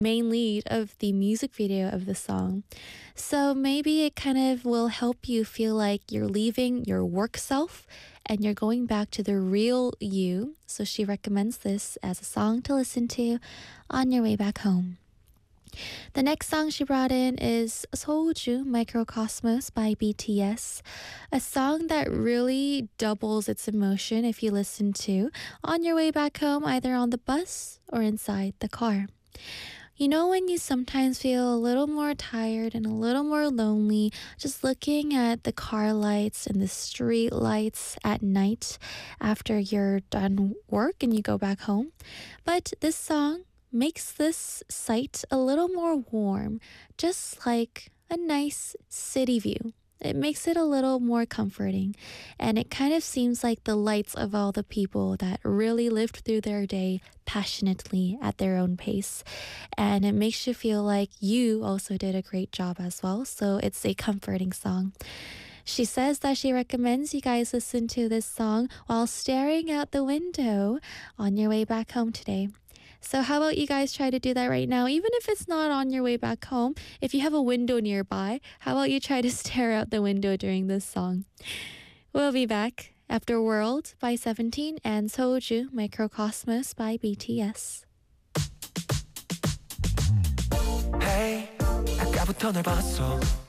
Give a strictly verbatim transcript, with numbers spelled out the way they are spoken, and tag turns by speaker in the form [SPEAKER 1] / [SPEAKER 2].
[SPEAKER 1] main lead of the music video of the song. So maybe it kind of will help you feel like you're leaving your work self and you're going back to the real you. So she recommends this as a song to listen to on your way back home. The next song she brought in is Soju Microcosmos by B T S, a song that really doubles its emotion if you listen to on your way back home, either on the bus or inside the car. You know when you sometimes feel a little more tired and a little more lonely just looking at the car lights and the street lights at night after you're done work and you go back home? But this song makes this sight a little more warm, just like a nice city view. It makes it a little more comforting, and it kind of seems like the lights of all the people that really lived through their day passionately at their own pace. And it makes you feel like you also did a great job as well, so it's a comforting song. She says that she recommends you guys listen to this song while staring out the window on your way back home today. So how about you guys try to do that right now? Even if it's not on your way back home, if you have a window nearby, how about you try to stare out the window during this song? We'll be back after World by Seventeen and Soju Microcosmos by B T S.
[SPEAKER 2] Hey, 아까부터 널 봤어.